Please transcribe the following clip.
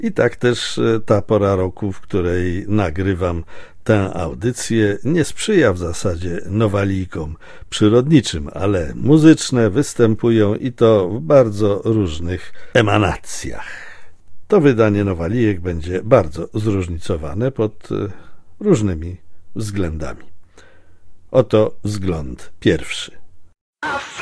I tak też ta pora roku, w której nagrywam tę audycję, nie sprzyja w zasadzie nowalijkom przyrodniczym, ale muzyczne występują i to w bardzo różnych emanacjach. To wydanie nowalijek będzie bardzo zróżnicowane pod różnymi względami. Oto wzgląd pierwszy.